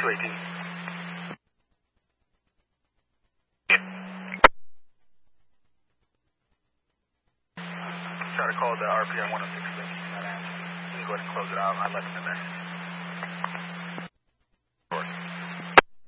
Try to call the RPM 106. You can go ahead and close it out. I left him in there.